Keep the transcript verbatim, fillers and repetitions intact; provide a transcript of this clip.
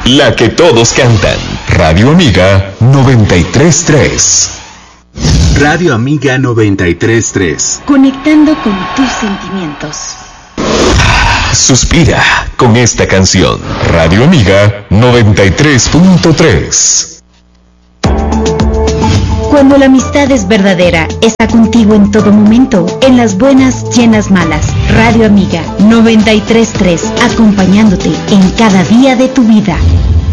La que todos cantan. Radio Amiga noventa y tres punto tres. Radio Amiga noventa y tres punto tres. Conectando con tus sentimientos. Suspira con esta canción. Radio Amiga noventa y tres punto tres. Cuando la amistad es verdadera, está contigo en todo momento, en las buenas y en las malas. Radio Amiga noventa y tres punto tres, acompañándote en cada día de tu vida.